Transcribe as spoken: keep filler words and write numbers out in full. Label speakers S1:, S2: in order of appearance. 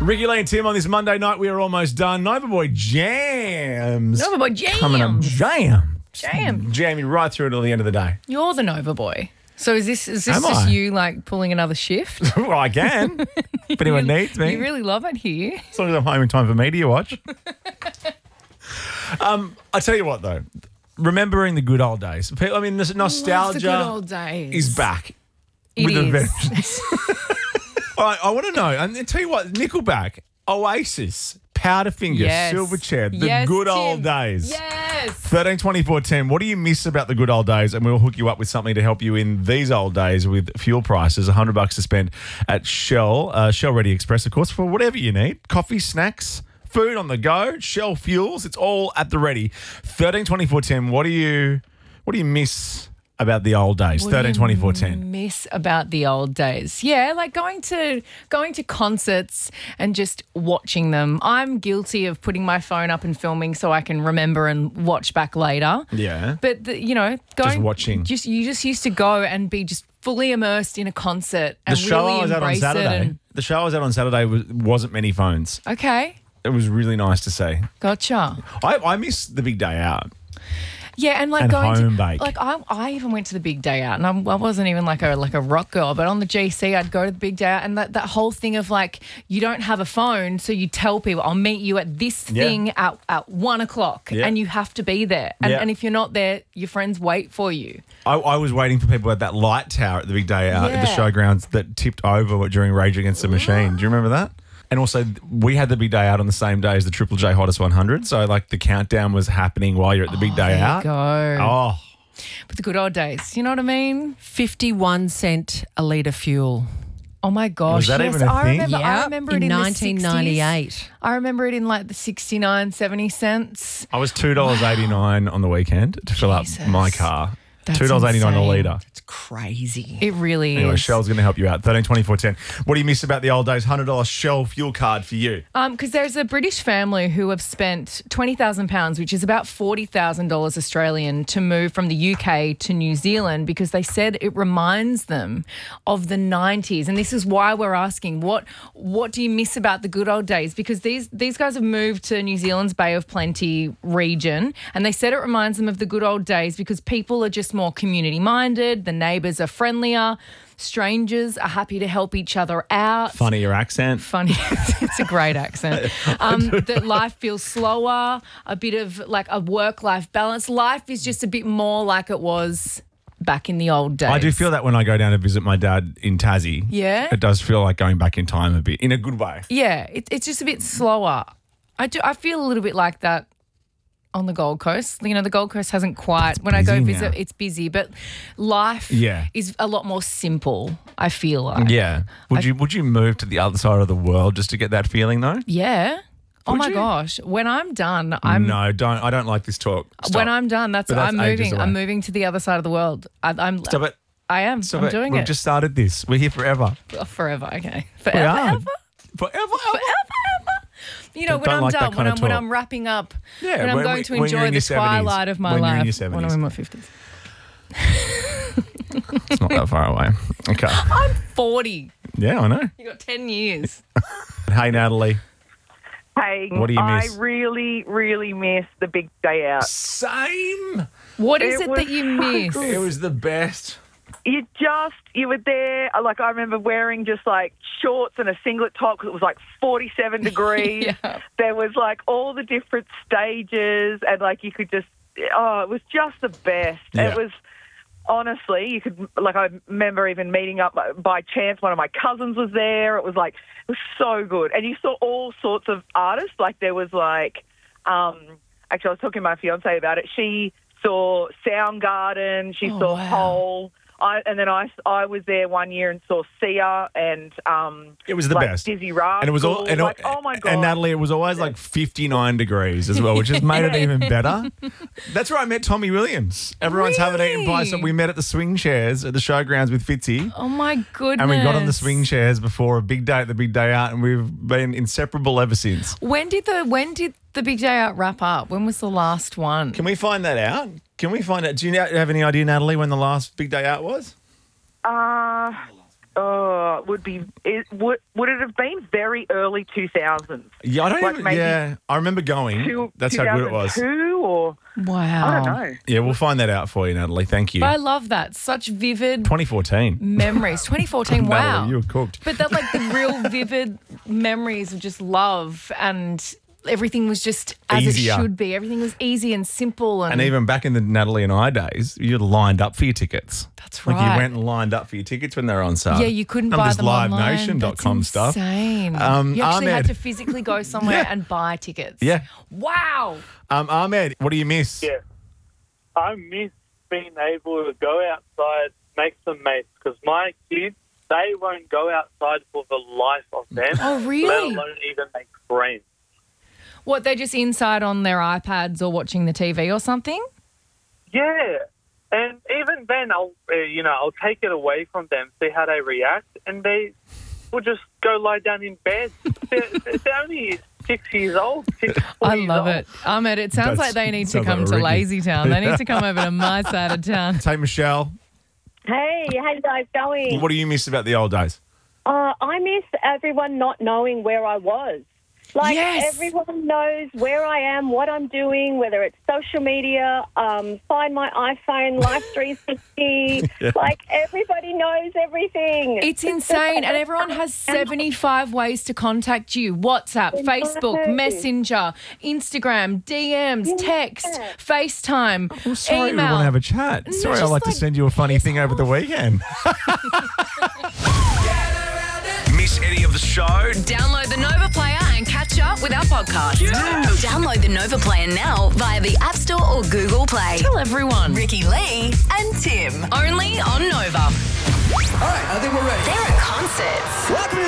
S1: Ricky Lee and Tim on this Monday night. We are almost done. Nova Boy Jams.
S2: Nova Boy Jams.
S1: Coming up. Jam.
S2: Jam.
S1: Jam you right through until the end of the day.
S2: You're the Nova Boy. So is this is this
S1: Am
S2: just
S1: I?
S2: you like pulling another shift?
S1: Well, I can. If anyone needs me.
S2: You really love it here.
S1: As long as I'm home in time for media watch. um, I tell you what, though. Remembering the good old days. I mean, this nostalgia
S2: Love the good old days.
S1: is back.
S2: It
S1: with a
S2: is.
S1: vengeance. All right, I want to know, and then tell you what, Nickelback, Oasis, Powderfinger,
S2: Yes.
S1: Silverchair, the
S2: Yes,
S1: good
S2: Tim.
S1: old days.
S2: Yes.
S1: thirteen twenty-four ten. What do you miss about the good old days? And we'll hook you up with something to help you in these old days with fuel prices. one hundred bucks to spend at Shell, uh, Shell Ready Express, of course, for whatever you need. Coffee, snacks, food on the go, Shell fuels. It's all at the ready. thirteen twenty-four ten. What do you, what do you miss about the old days?
S2: What do
S1: thirteen twenty-four ten.
S2: you miss about the old days? Yeah, like going to going to concerts and just watching them. I'm guilty of putting my phone up and filming so I can remember and watch back later.
S1: Yeah.
S2: But the, you know, going
S1: Just watching.
S2: Just you just used to go and be just fully immersed in a concert and
S1: The show
S2: really
S1: I was at on
S2: embrace it.
S1: Saturday.
S2: And,
S1: The show I was at on Saturday was, wasn't many phones.
S2: okay,
S1: It was really nice to see.
S2: gotcha.
S1: I, I miss the big day out.
S2: Yeah, and like
S1: And
S2: going
S1: home
S2: to
S1: bake.
S2: like I, I even went to the big day out, and I'm, I wasn't even like a like a rock girl, but on the G C, I'd go to the big day out, and that, that whole thing of like you don't have a phone, so you tell people I'll meet you at this
S1: Yeah.
S2: thing at at one o'clock,
S1: Yeah.
S2: and you have to be there, and,
S1: Yeah.
S2: and if you're not there, your friends wait for you.
S1: I, I was waiting for people at that light tower at the big day out at the
S2: Yeah.
S1: showgrounds that tipped over during Rage Against the Machine. Do you remember that? And also, we had the big day out on the same day as the Triple J Hottest one hundred. So, like, the countdown was happening while you're at the big day
S2: There you
S1: out.
S2: go.
S1: Oh,
S2: But the good old days, you know what I mean?
S3: fifty-one cent a litre fuel.
S2: Oh my gosh!
S1: Was that
S2: yes,
S1: even a
S2: I
S1: thing?
S2: remember. I
S3: Yep,
S2: remember
S3: in
S2: it in
S3: nineteen ninety-eight.
S2: The sixties. I remember it in like the sixty-nine, seventy cents.
S1: I was two dollars eighty-nine on the weekend to fill up
S2: Jesus.
S1: my car.
S2: That's
S1: two dollars eighty-nine a
S2: insane.
S1: litre.
S3: It's crazy.
S2: It really
S1: Anyway,
S2: is.
S1: Shell's going to help you out. thirteen twenty-four ten. What do you miss about the old days? one hundred dollars Shell fuel card for you.
S2: Um, because there's a British family who have spent twenty thousand pounds, which is about forty thousand dollars Australian, to move from the U K to New Zealand because they said it reminds them of the nineties. And this is why we're asking, what what do you miss about the good old days? Because these these guys have moved to New Zealand's Bay of Plenty region, and they said it reminds them of the good old days because people are just more community-minded, the neighbours are friendlier, strangers are happy to help each other out.
S1: Funny your accent.
S2: Funny. It's a great accent. Um, that life feels slower, a bit of like a work-life balance. Life is just a bit more like it was back in the old days.
S1: I do feel that when I go down to visit my dad in Tassie.
S2: Yeah?
S1: It does feel like going back in time a bit, in a good way.
S2: Yeah, it, it's just a bit slower. I do. I feel a little bit like that on the Gold Coast. You know, the Gold Coast hasn't quite, when I go
S1: busy
S2: visit,
S1: now.
S2: it's busy, but life
S1: Yeah.
S2: is a lot more simple, I feel like.
S1: Yeah. Would you would you move to the other side of the world just to get that feeling though?
S2: Yeah. Oh
S1: Would
S2: my
S1: you?
S2: gosh. When I'm done, I'm
S1: no, don't. I don't like this talk. Stop.
S2: when I'm done, that's,
S1: But that's
S2: I'm
S1: ages
S2: moving. I'm
S1: away.
S2: moving to the other side of the world. I, I'm
S1: Stop it.
S2: I am.
S1: Stop
S2: I'm
S1: it.
S2: doing
S1: We've
S2: it
S1: just started this. We're here forever.
S2: Oh, forever. Okay,
S1: We
S2: forever.
S1: are.
S2: Ever?
S1: Forever. ever.
S2: You know,
S1: Don't-
S2: when
S1: don't
S2: I'm
S1: like that
S2: done,
S1: kind
S2: when
S1: of
S2: I'm when
S1: talk.
S2: I'm wrapping up,
S1: Yeah,
S2: when I'm
S1: when-
S2: going to
S1: when you're
S2: enjoy
S1: in
S2: the
S1: your seventies,
S2: twilight of my
S1: when you're in
S2: life,
S1: your
S2: when I'm in my fifties.
S1: It's not that far away. Okay.
S2: I'm forty.
S1: Yeah, I know.
S2: You got ten years.
S1: Hey, Natalie.
S4: Hey,
S1: What do you miss?
S4: I really, really miss the big day out.
S1: Same.
S2: What is
S4: It
S2: it,
S4: was
S2: that you
S4: so
S2: miss?
S4: good.
S1: It was the best.
S4: You just, you were there. Like, I remember wearing just like shorts and a singlet top because it was like forty-seven degrees.
S2: Yeah.
S4: There was like all the different stages, and like you could just, oh, it was just the best.
S1: Yeah.
S4: It was, honestly, you could, like, I remember even meeting up by chance. One of my cousins was there. It was like, it was so good. And you saw all sorts of artists. Like, there was like, um, actually, I was talking to my fiance about it. She saw Soundgarden. She
S2: Oh,
S4: saw
S2: wow.
S4: Hole. I, and then I, I was there one year and saw Sia and um,
S1: It was the
S4: like
S1: best.
S4: Dizzy Rascal.
S1: And it was all, and,
S4: like, oh my god!
S1: And Natalie, it was always like fifty-nine degrees as well, which just made it even better. That's where I met Tommy Williams. Everyone's having eaten pie, so
S2: Really?
S1: we met at the swing chairs at the showgrounds with Fitzy.
S2: Oh my goodness!
S1: And we got on the swing chairs before a big day at the big day out, and we've been inseparable ever since.
S2: When did the when did the big day out wrap up? When was the last one?
S1: Can we find that out? Can we find out? Do you have any idea, Natalie, when the last big day out was?
S4: Uh, Oh, it would be it would would it have been very early two thousands?
S1: Yeah, I don't
S4: Like
S1: even,
S4: maybe
S1: yeah, I remember going.
S4: Two,
S1: That's how good it was.
S4: two thousand two or
S2: Wow.
S4: I don't know.
S1: Yeah, we'll find that out for you, Natalie. Thank you.
S2: But I love that. Such vivid
S1: twenty fourteen.
S2: memories. twenty fourteen, wow.
S1: Natalie, you were cooked.
S2: But that, like, the real vivid memories of just love, and everything was just as
S1: Easier.
S2: it should be. Everything was easy and simple. And,
S1: And even back in the Natalie and I days, you lined up for your tickets.
S2: That's
S1: Like
S2: right.
S1: you went and lined up for your tickets when they were on sale.
S2: yeah, you couldn't
S1: None
S2: buy
S1: of this
S2: them
S1: live
S2: online.
S1: nation dot com
S2: That's
S1: stuff.
S2: insane.
S1: Um,
S2: you actually
S1: Ahmed.
S2: had to physically go somewhere
S1: Yeah.
S2: and buy tickets.
S1: Yeah.
S2: Wow.
S1: Um, Ahmed, what do you miss?
S5: Yeah. I miss being able to go outside, make some mates, because my kids, they won't go outside for the life of them.
S2: Oh, really?
S5: Let alone even make friends.
S2: What, they're just inside on their iPads or watching the T V or something?
S5: Yeah. And even then, I'll, uh, you know, I'll take it away from them, see how they react, and they will just go lie down in bed. they're, they're only six years old. Six, four
S2: I
S5: years
S2: love
S5: old.
S2: it. Ahmed, it sounds
S1: That's-
S2: like they need to
S1: sounds like
S2: come
S1: a
S2: to
S1: Ricky.
S2: Lazy Town. They need to come over to my side of town.
S1: Hey, Michelle,
S6: Hey, how you guys going?
S1: what do you miss about the old days?
S6: Uh, I miss everyone not knowing where I was. Like,
S2: Yes.
S6: everyone knows where I am, what I'm doing, whether it's social media, um, find my iPhone, Life three sixty. Like, everybody knows everything.
S2: It's insane. And everyone has seventy-five ways to contact you. WhatsApp, Facebook, Messenger, Instagram, D Ms, text, FaceTime,
S1: Sorry, we
S2: email.
S1: want to have a chat. Sorry, I'd
S2: just
S1: like to
S2: like-
S1: send you a funny thing over the weekend.
S7: Miss any of the show?
S8: Download the Nova Player and catch up with our podcast. Download the Nova Player now via the App Store or Google Play.
S2: Tell everyone.
S8: Ricky Lee and Tim. Only on Nova.
S7: All right, I think we're ready.
S8: They're at concerts.
S7: Welcome